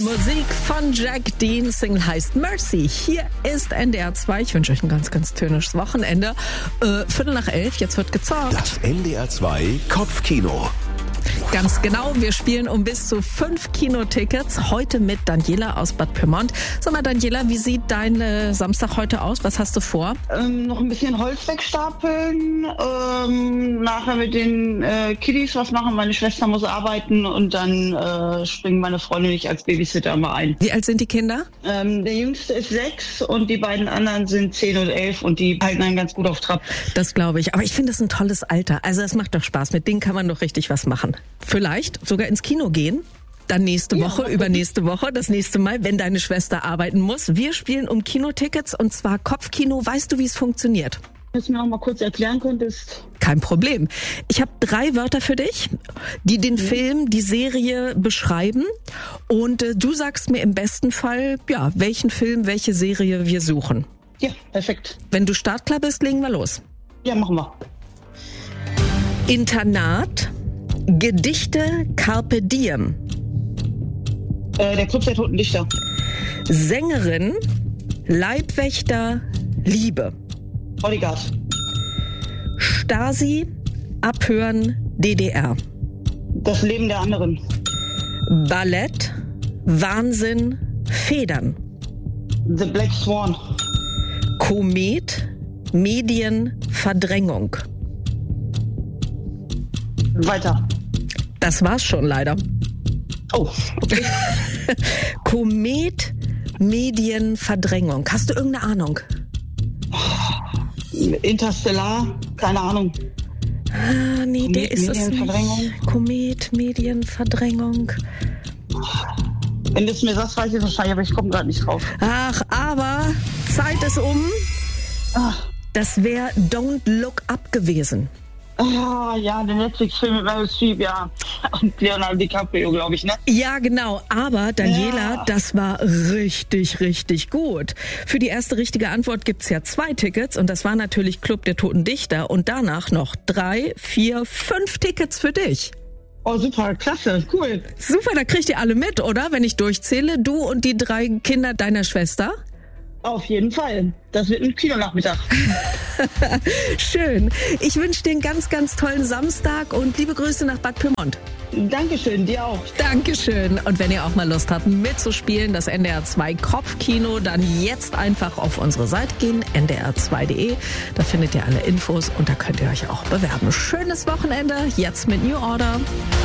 Musik von Jack Dean, Single heißt Mercy. Hier ist NDR 2. Ich wünsche euch ein ganz, ganz tönisches Wochenende. 11:15, jetzt wird gezockt. Das NDR 2 Kopfkino. Ganz genau, wir spielen um bis zu 5 Kinotickets. Heute mit Daniela aus Bad Pyrmont. Sag mal, Daniela, wie sieht dein Samstag heute aus? Was hast du vor? Noch ein bisschen Holz wegstapeln, nachher mit den Kiddies was machen. Meine Schwester muss arbeiten und dann springen meine Freunde und ich als Babysitter mal ein. Wie alt sind die Kinder? Der Jüngste ist 6 und die beiden anderen sind 10 und 11 und die halten einen ganz gut auf Trab. Das glaube ich. Aber ich finde es ein tolles Alter. Also es macht doch Spaß. Mit denen kann man doch richtig was machen. Vielleicht sogar ins Kino gehen. Dann nächste Woche, übernächste Woche, das nächste Mal, wenn deine Schwester arbeiten muss. Wir spielen um Kinotickets und zwar Kopfkino. Weißt du, wie es funktioniert? Wenn du mir noch mal kurz erklären könntest. Kein Problem. Ich habe 3 Wörter für dich, die den Film, die Serie beschreiben. Und du sagst mir im besten Fall, ja, welchen Film, welche Serie wir suchen. Ja, perfekt. Wenn du startklar bist, legen wir los. Ja, machen wir. Internat, Gedichte, Carpe Diem. Der Club der Toten Dichter. Sängerin, Leibwächter, Liebe. Bodyguard. Stasi, Abhören, DDR. Das Leben der anderen. Ballett, Wahnsinn, Federn. The Black Swan. Komet, Medien, Verdrängung. Weiter. Das war's schon leider. Oh, okay. Komet, Medien, Verdrängung. Hast du irgendeine Ahnung? Interstellar, keine Ahnung. Ah, nee, Komet, der ist es Medienverdrängung. nicht. Komet, Medienverdrängung. Wenn du es mir sagst, weiß ich wahrscheinlich, aber ich komme gerade nicht drauf. Ach, aber Zeit ist um. Das wäre Don't Look Up gewesen. Ja, der Netflix-Film mit Meryl Streep, ja. Und Leonardo DiCaprio, glaube ich, ne? Ja, genau. Aber, Daniela, das war richtig, richtig gut. Für die erste richtige Antwort gibt's ja 2 Tickets. Und das war natürlich Club der Toten Dichter. Und danach noch 3, 4, 5 Tickets für dich. Oh, super, klasse, cool. Super, da kriegt ihr alle mit, oder? Wenn ich durchzähle, du und die 3 Kinder deiner Schwester. Auf jeden Fall. Das wird ein Kinonachmittag. Schön. Ich wünsche dir einen ganz, ganz tollen Samstag und liebe Grüße nach Bad Pyrmont. Dankeschön, dir auch. Dankeschön. Und wenn ihr auch mal Lust habt, mitzuspielen, das NDR 2 Kopfkino, dann jetzt einfach auf unsere Seite gehen, ndr2.de. Da findet ihr alle Infos und da könnt ihr euch auch bewerben. Schönes Wochenende, jetzt mit New Order.